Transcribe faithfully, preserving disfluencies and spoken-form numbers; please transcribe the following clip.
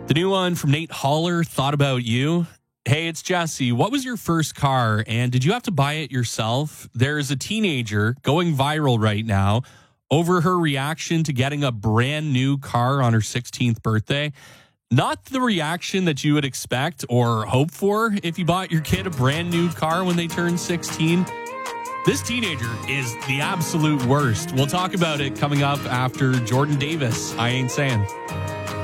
The new one from Nate Holler, Thought About You. Hey, it's Jesse. What was your first car, and did you have to buy it yourself? There's a teenager going viral right now over her reaction to getting a brand new car on her sixteenth birthday. Not the reaction that you would expect or hope for if you bought your kid a brand new car when they turn sixteen. This teenager is the absolute worst. We'll talk about it coming up after Jordan Davis. I Ain't Saying.